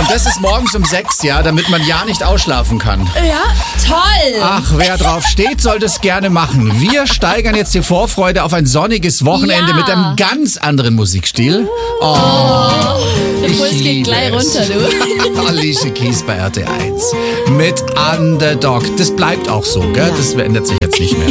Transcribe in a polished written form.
Und das ist morgens um 6, ja, damit man ja nicht ausschlafen kann. Ja, toll. Ach, wer drauf steht, soll das gerne machen. Wir steigern jetzt die Vorfreude auf ein sonniges Wochenende mit einem ganz anderen Musikstil. Der Puls geht gleich runter, du. Alicia Keys bei RT1 mit Underdog. Das bleibt auch so, gell? Das ändert sich jetzt nicht mehr.